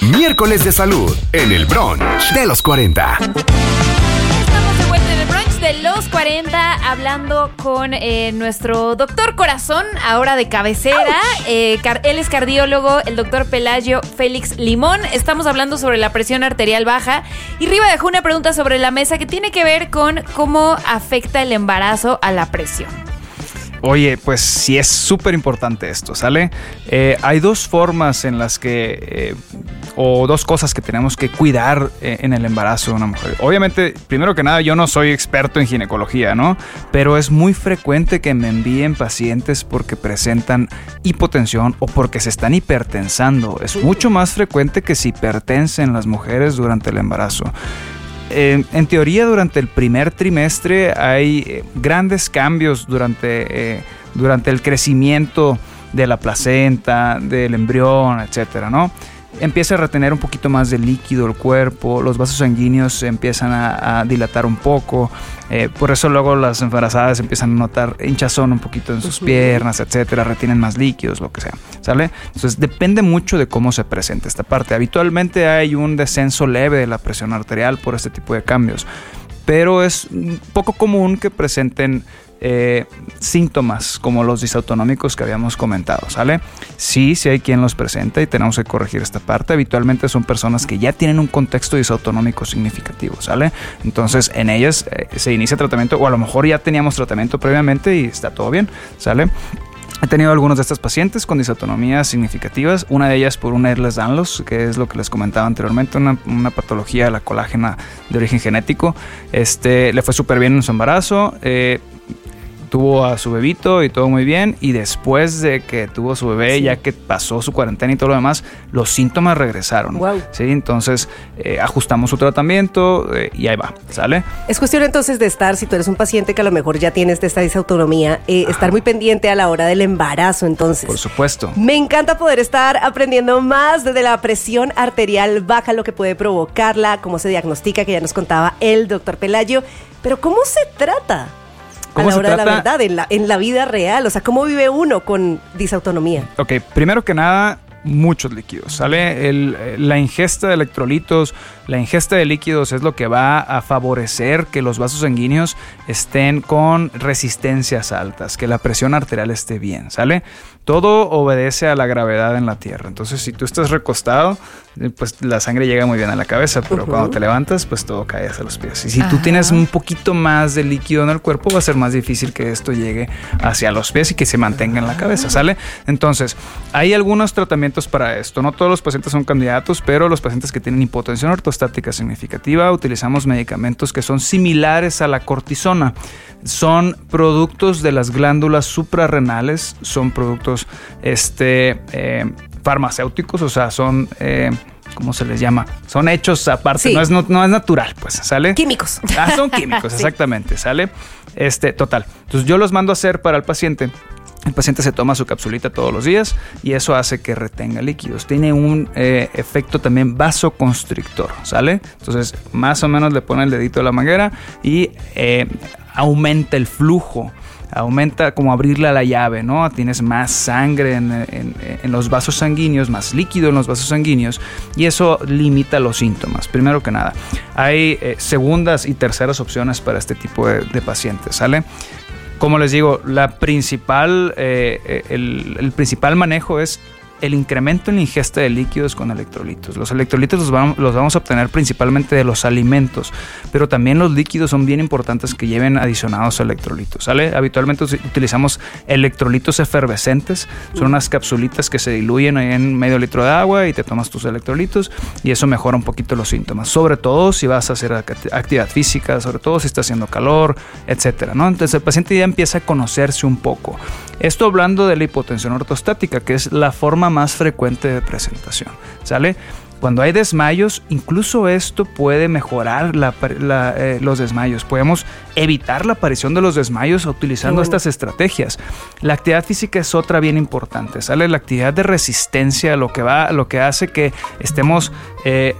Miércoles de salud en el brunch de los 40. Estamos de vuelta en el brunch de los 40 hablando con nuestro doctor corazón, ahora de cabecera. Él es cardiólogo, el doctor Pelayo Félix Limón. Estamos hablando sobre la presión arterial baja. Y Riva dejó una pregunta sobre la mesa que tiene que ver con cómo afecta el embarazo a la presión. Oye, pues sí es súper importante esto, ¿sale? Hay dos formas en las que, o dos cosas que tenemos que cuidar en el embarazo de una mujer. Obviamente, primero que nada, yo no soy experto en ginecología, ¿no? Pero es muy frecuente que me envíen pacientes porque presentan hipotensión o porque se están hipertensando. Es mucho más frecuente que se hipertensen las mujeres durante el embarazo. En teoría, durante el primer trimestre hay grandes cambios durante el crecimiento de la placenta, del embrión, etcétera, ¿no? Empieza a retener un poquito más de líquido el cuerpo, los vasos sanguíneos se empiezan a dilatar un poco, por eso luego las embarazadas empiezan a notar hinchazón un poquito en sus piernas, etcétera, retienen más líquidos, lo que sea, ¿sale? Entonces depende mucho de cómo se presenta esta parte. Habitualmente hay un descenso leve de la presión arterial por este tipo de cambios, pero es poco común que presenten síntomas como los disautonómicos que habíamos comentado, ¿sale? Sí hay quien los presenta y tenemos que corregir esta parte. Habitualmente son personas que ya tienen un contexto disautonómico significativo, ¿sale? Entonces en ellas se inicia tratamiento, o a lo mejor ya teníamos tratamiento previamente y está todo bien, ¿sale? He tenido algunos de estas pacientes con disautonomías significativas, una de ellas por un Ehlers-Danlos, que es lo que les comentaba anteriormente, una patología de la colágena de origen genético. Le fue súper bien en su embarazo, tuvo a su bebito y todo muy bien, y después de que tuvo su bebé, ya que pasó su cuarentena y todo lo demás, los síntomas regresaron. Wow. ¿Sí? Entonces ajustamos su tratamiento y ahí va, ¿sale? Es cuestión entonces de estar, si tú eres un paciente que a lo mejor ya tienes esta disautonomía, estar muy pendiente a la hora del embarazo, entonces. Por supuesto. Me encanta poder estar aprendiendo más de la presión arterial baja, lo que puede provocarla, cómo se diagnostica, que ya nos contaba el doctor Pelayo, pero ¿cómo se trata? A la hora de la verdad, en la vida real, o sea, ¿cómo vive uno con disautonomía? Ok, primero que nada, muchos líquidos, ¿sale? La ingesta de electrolitos, la ingesta de líquidos es lo que va a favorecer que los vasos sanguíneos estén con resistencias altas, que la presión arterial esté bien, ¿sale? Todo obedece a la gravedad en la Tierra. Entonces, si tú estás recostado, pues la sangre llega muy bien a la cabeza, pero cuando te levantas, pues todo cae hacia los pies. Y si tú tienes un poquito más de líquido en el cuerpo, va a ser más difícil que esto llegue hacia los pies y que se mantenga en la cabeza, ¿sale? Entonces, hay algunos tratamientos para esto. No todos los pacientes son candidatos, pero los pacientes que tienen hipotensión ortostática significativa, utilizamos medicamentos que son similares a la cortisona. Son productos de las glándulas suprarrenales, son productos farmacéuticos, o sea, son, ¿cómo se les llama? Son hechos aparte, sí. no es natural, pues, ¿sale? Químicos. Son químicos, sí. Exactamente, ¿sale? Total. Entonces yo los mando a hacer para el paciente. El paciente se toma su capsulita todos los días y eso hace que retenga líquidos. Tiene un efecto también vasoconstrictor, ¿sale? Entonces, más o menos le pone el dedito a la manguera y aumenta el flujo. Aumenta como abrirle a la llave, ¿no? Tienes más sangre en los vasos sanguíneos, más líquido en los vasos sanguíneos y eso limita los síntomas. Primero que nada, hay segundas y terceras opciones para este tipo de pacientes, ¿sale? Como les digo, el principal manejo es el incremento en la ingesta de líquidos con electrolitos. Los electrolitos los vamos a obtener principalmente de los alimentos, pero también los líquidos son bien importantes que lleven adicionados electrolitos, ¿sale? Habitualmente utilizamos electrolitos efervescentes, son unas capsulitas que se diluyen en medio litro de agua y te tomas tus electrolitos y eso mejora un poquito los síntomas, sobre todo si vas a hacer actividad física, sobre todo si está haciendo calor, etcétera, ¿no? Entonces el paciente ya empieza a conocerse un poco. Esto hablando de la hipotensión ortostática, que es la forma más frecuente de presentación, ¿sale? Cuando hay desmayos, incluso esto puede mejorar los desmayos. Podemos evitar la aparición de los desmayos utilizando estas estrategias. La actividad física es otra bien importante, ¿sale? La actividad de resistencia lo que hace que estemos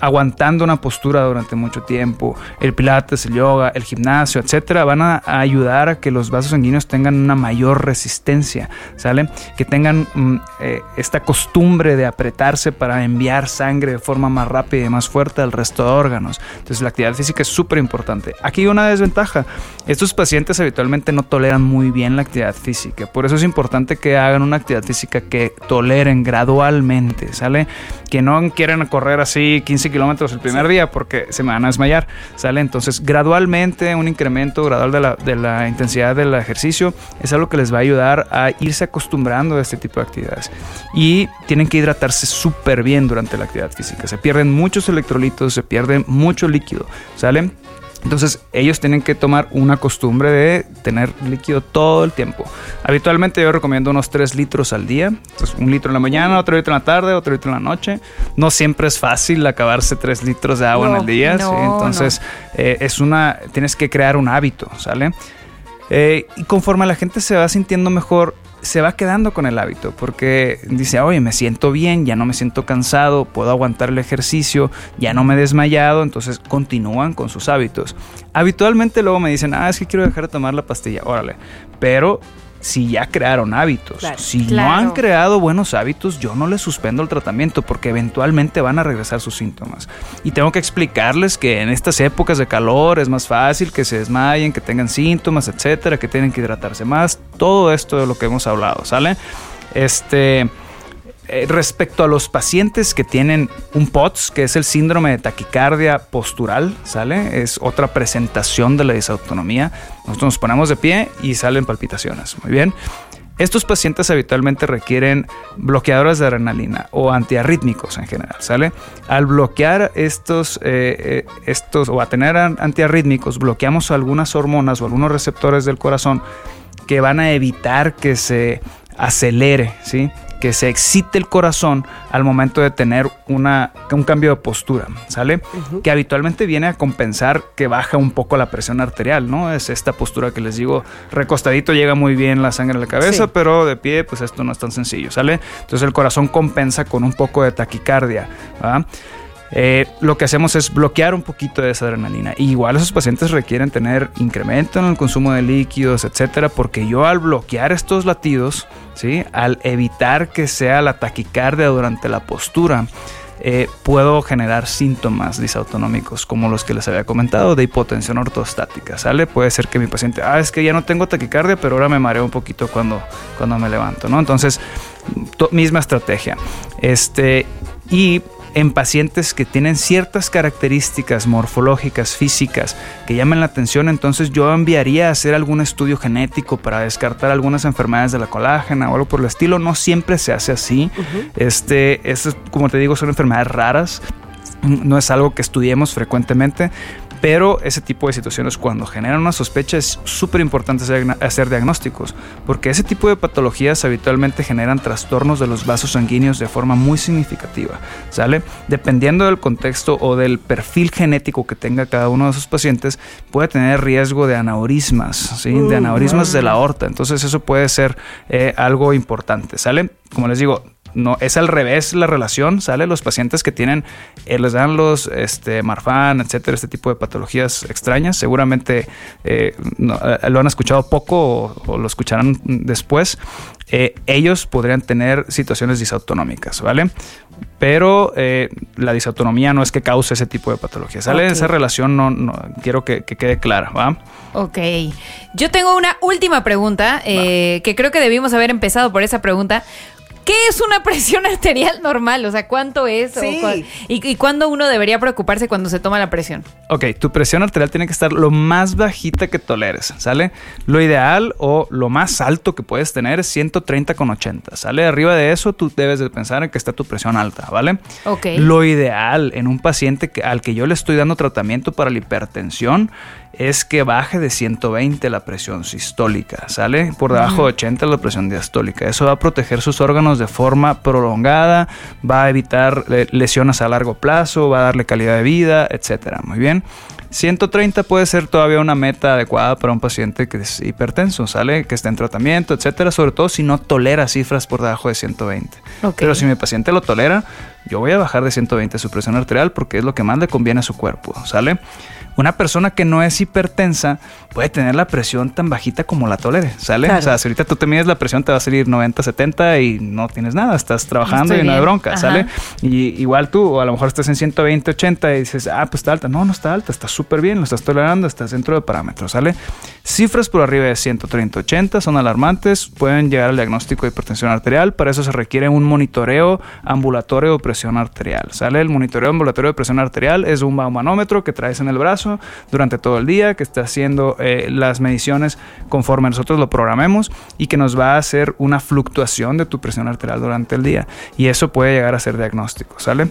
aguantando una postura durante mucho tiempo, el pilates, el yoga, el gimnasio, etcétera, van a ayudar a que los vasos sanguíneos tengan una mayor resistencia, ¿sale? Que tengan esta costumbre de apretarse para enviar sangre de forma más rápida y más fuerte al resto de órganos. Entonces la actividad física es súper importante. Aquí hay una desventaja. Estos pacientes habitualmente no toleran muy bien la actividad física. Por eso es importante que hagan una actividad física que toleren gradualmente, ¿sale? Que no quieran correr así 15 kilómetros el primer día porque se me van a desmayar, ¿sale? Entonces gradualmente un incremento gradual de la intensidad del ejercicio es algo que les va a ayudar a irse acostumbrando a este tipo de actividades. Y tienen que hidratarse súper bien durante la actividad física. Se pierden muchos electrolitos, se pierde mucho líquido, ¿sale? Entonces ellos tienen que tomar una costumbre de tener líquido todo el tiempo. Habitualmente yo recomiendo unos 3 litros al día. Entonces, 1 litro en la mañana, otro litro en la tarde, otro litro en la noche. No siempre es fácil acabarse 3 litros de agua en el día. ¿Sí? Entonces tienes que crear un hábito, ¿sale? Y conforme la gente se va sintiendo mejor, se va quedando con el hábito porque dice, oye, me siento bien, ya no me siento cansado, puedo aguantar el ejercicio, ya no me he desmayado, entonces continúan con sus hábitos. Habitualmente luego me dicen, es que quiero dejar de tomar la pastilla, órale, pero si ya crearon hábitos, no han creado buenos hábitos, yo no les suspendo el tratamiento porque eventualmente van a regresar sus síntomas. Y tengo que explicarles que en estas épocas de calor es más fácil que se desmayen, que tengan síntomas, etcétera, que tienen que hidratarse más. Todo esto de lo que hemos hablado, ¿sale? Respecto a los pacientes que tienen un POTS, que es el síndrome de taquicardia postural, ¿sale? Es otra presentación de la disautonomía. Nosotros nos ponemos de pie y salen palpitaciones. Muy bien. Estos pacientes habitualmente requieren bloqueadores de adrenalina o antiarrítmicos en general, ¿sale? Al bloquear estos o a tener antiarrítmicos, bloqueamos algunas hormonas o algunos receptores del corazón que van a evitar que se acelere, ¿sí? Que se excite el corazón al momento de tener un cambio de postura, ¿sale? Que habitualmente viene a compensar que baja un poco la presión arterial, ¿no? Es esta postura que les digo, recostadito llega muy bien la sangre a la cabeza, pero de pie, pues esto no es tan sencillo, ¿sale? Entonces el corazón compensa con un poco de taquicardia, ¿verdad? Lo que hacemos es bloquear un poquito de esa adrenalina. Y igual esos pacientes requieren tener incremento en el consumo de líquidos, etcétera, porque yo al bloquear estos latidos, ¿sí? Al evitar que sea la taquicardia durante la postura, puedo generar síntomas disautonómicos como los que les había comentado de hipotensión ortostática, ¿sale? Puede ser que mi paciente, es que ya no tengo taquicardia, pero ahora me mareo un poquito cuando me levanto, ¿no? Entonces, misma estrategia. Y en pacientes que tienen ciertas características morfológicas, físicas, que llaman la atención, entonces yo enviaría a hacer algún estudio genético para descartar algunas enfermedades de la colágena o algo por el estilo. No siempre se hace así. Estas, como te digo, son enfermedades raras. No es algo que estudiemos frecuentemente, pero ese tipo de situaciones, cuando generan una sospecha, es súper importante hacer diagnósticos, porque ese tipo de patologías habitualmente generan trastornos de los vasos sanguíneos de forma muy significativa, ¿sale? Dependiendo del contexto o del perfil genético que tenga cada uno de esos pacientes, puede tener riesgo de aneurismas, ¿sí? De aneurismas de la aorta. Entonces eso puede ser algo importante, ¿sale? Como les digo, no, es al revés la relación, ¿sale? Los pacientes que tienen, les dan los Marfan, etcétera, este tipo de patologías extrañas, seguramente lo han escuchado poco o lo escucharán después. Ellos podrían tener situaciones disautonómicas, ¿vale? Pero la disautonomía no es que cause ese tipo de patologías, ¿sale? Esa relación no quiero que quede clara, ¿va? Ok. Yo tengo una última pregunta, que creo que debimos haber empezado por esa pregunta. ¿Qué es una presión arterial normal? O sea, ¿cuánto es? Sí. ¿Y cuándo uno debería preocuparse cuando se toma la presión? Ok, tu presión arterial tiene que estar lo más bajita que toleres, ¿sale? Lo ideal o lo más alto que puedes tener es 130/80, ¿sale? Arriba de eso tú debes de pensar en que está tu presión alta, ¿vale? Ok. Lo ideal en un paciente al que yo le estoy dando tratamiento para la hipertensión es que baje de 120 la presión sistólica, ¿sale? Por debajo de 80 la presión diastólica. Eso va a proteger sus órganos de forma prolongada, va a evitar lesiones a largo plazo, va a darle calidad de vida, etcétera. Muy bien. 130 puede ser todavía una meta adecuada para un paciente que es hipertenso, ¿sale? Que está en tratamiento, etcétera, sobre todo si no tolera cifras por debajo de 120. Okay. Pero si mi paciente lo tolera, yo voy a bajar de 120 su presión arterial porque es lo que más le conviene a su cuerpo, ¿sale? Una persona que no es hipertensa puede tener la presión tan bajita como la tolere, ¿sale? Claro. O sea, si ahorita tú te mides la presión, te va a salir 90, 70 y no tienes nada, estás trabajando y no hay bronca, ¿sale? Y igual tú, o a lo mejor estás en 120, 80 y dices, pues está alta. No está alta, está súper bien, lo estás tolerando, estás dentro de parámetros, ¿sale? Cifras por arriba de 130, 80 son alarmantes, pueden llegar al diagnóstico de hipertensión arterial. Para eso se requiere un monitoreo ambulatorio de presión arterial, ¿sale? El monitoreo ambulatorio de presión arterial es un baumanómetro que traes en el brazo durante todo el día, que está haciendo las mediciones conforme nosotros lo programemos y que nos va a hacer una fluctuación de tu presión arterial durante el día, y eso puede llegar a ser diagnóstico, ¿sale?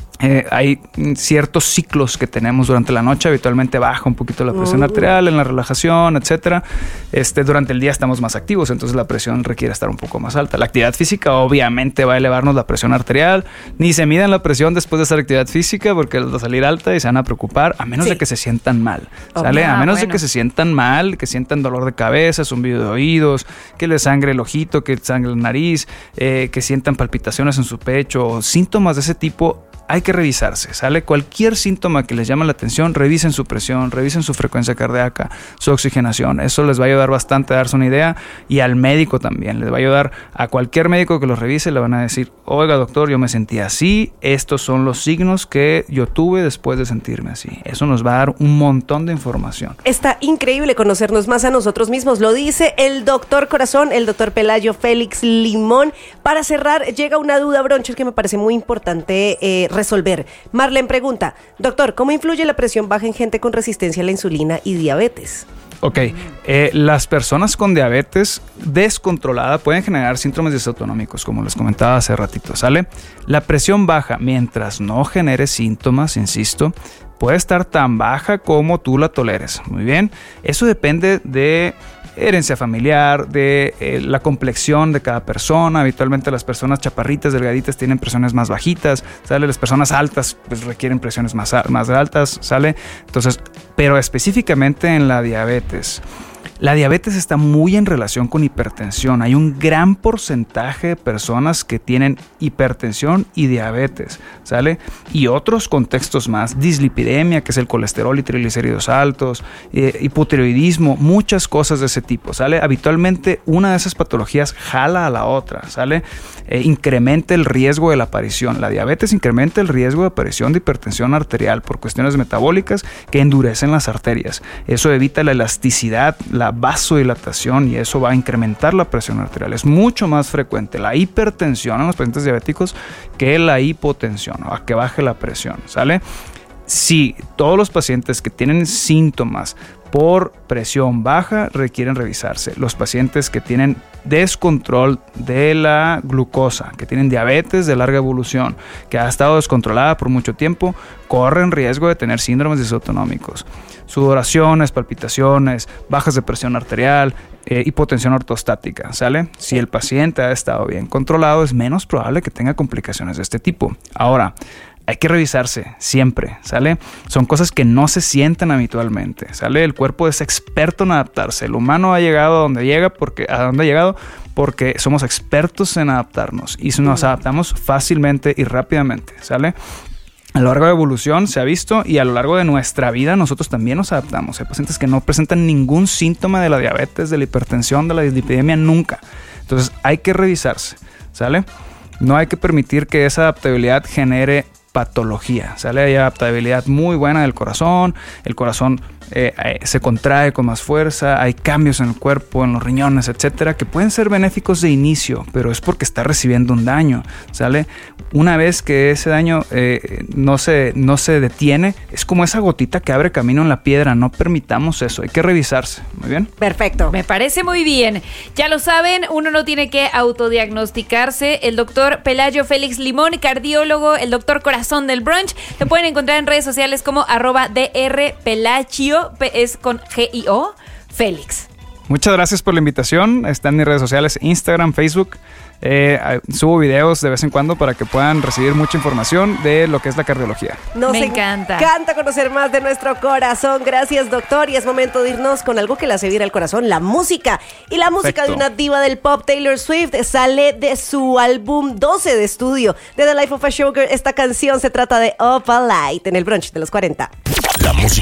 Hay ciertos ciclos que tenemos durante la noche, habitualmente baja un poquito la presión arterial en la relajación, etcétera. Durante el día estamos más activos, entonces la presión requiere estar un poco más alta. La actividad física obviamente va a elevarnos la presión arterial. Ni se miden la presión después de hacer actividad física porque les va a salir alta y se van a preocupar, a menos de que se sientan mal, ¿sale? A menos de que se sientan mal, que sientan dolor de cabeza, zumbido de oídos, que les sangre el ojito, que les sangre la nariz, que sientan palpitaciones en su pecho, síntomas de ese tipo. Hay que revisarse, ¿sale? Cualquier síntoma que les llame la atención, revisen su presión, revisen su frecuencia cardíaca, su oxigenación. Eso les va a ayudar bastante a darse una idea, y al médico también. Les va a ayudar a cualquier médico que los revise, le van a decir, oiga doctor, yo me sentí así, estos son los signos que yo tuve después de sentirme así. Eso nos va a dar un montón de información. Está increíble conocernos más a nosotros mismos, lo dice el doctor Corazón, el doctor Pelayo Félix Limón. Para cerrar, llega una duda, Broncher, que me parece muy importante resolver. Marlene pregunta, doctor, ¿cómo influye la presión baja en gente con resistencia a la insulina y diabetes? Ok, las personas con diabetes descontrolada pueden generar síndromes disautonómicos, como les comentaba hace ratito, ¿sale? La presión baja, mientras no genere síntomas, insisto, puede estar tan baja como tú la toleres. Muy bien, eso depende de herencia familiar, de la complexión de cada persona. Habitualmente las personas chaparritas, delgaditas, tienen presiones más bajitas, ¿sale? Las personas altas pues requieren presiones más altas, ¿sale? Entonces, pero específicamente en la diabetes está muy en relación con hipertensión. Hay un gran porcentaje de personas que tienen hipertensión y diabetes, ¿sale? Y otros contextos más, dislipidemia, que es el colesterol y triglicéridos altos, hipotiroidismo, muchas cosas de ese tipo, ¿sale? Habitualmente una de esas patologías jala a la otra, ¿sale? Incrementa el riesgo de la aparición. La diabetes incrementa el riesgo de aparición de hipertensión arterial por cuestiones metabólicas que endurecen las arterias. Eso evita la elasticidad, la vasodilatación, y eso va a incrementar la presión arterial. Es mucho más frecuente la hipertensión en los pacientes diabéticos que la hipotensión, o a que baje la presión, ¿sale? Si todos los pacientes que tienen síntomas por presión baja requieren revisarse. Los pacientes que tienen descontrol de la glucosa, que tienen diabetes de larga evolución, que ha estado descontrolada por mucho tiempo, corren riesgo de tener síndromes disautonómicos. Sudoraciones, palpitaciones, bajas de presión arterial, hipotensión ortostática, ¿sale? Si el paciente ha estado bien controlado, es menos probable que tenga complicaciones de este tipo. Ahora, hay que revisarse siempre, ¿sale? Son cosas que no se sienten habitualmente, ¿sale? El cuerpo es experto en adaptarse. El humano ha llegado a donde llega porque somos expertos en adaptarnos y nos adaptamos fácilmente y rápidamente, ¿sale? A lo largo de la evolución se ha visto, y a lo largo de nuestra vida nosotros también nos adaptamos. Hay pacientes que no presentan ningún síntoma de la diabetes, de la hipertensión, de la dislipidemia nunca. Entonces hay que revisarse, ¿sale? No hay que permitir que esa adaptabilidad genere patología, ¿sale? Hay adaptabilidad muy buena del corazón, el corazón se contrae con más fuerza, hay cambios en el cuerpo, en los riñones, etcétera, que pueden ser benéficos de inicio, pero es porque está recibiendo un daño, ¿sale? Una vez que ese daño no se detiene, es como esa gotita que abre camino en la piedra. No permitamos eso, hay que revisarse. Muy bien. Perfecto. Me parece muy bien. Ya lo saben, uno no tiene que autodiagnosticarse. El doctor Pelayo Félix Limón, cardiólogo, el doctor Corazón del Brunch, lo pueden encontrar en redes sociales como @drpelagio, es con GIO, Félix. Muchas gracias por la invitación. Está en mis redes sociales, Instagram, Facebook. Subo videos de vez en cuando para que puedan recibir mucha información de lo que es la cardiología. Me encanta. Me encanta conocer más de nuestro corazón. Gracias, doctor. Y es momento de irnos con algo que le hace vibrar el corazón, la música. Y la música de una diva del pop, Taylor Swift, sale de su álbum 12 de estudio, de The Life of a Showgirl. Esta canción se trata de Up All Night en el brunch de los 40. La música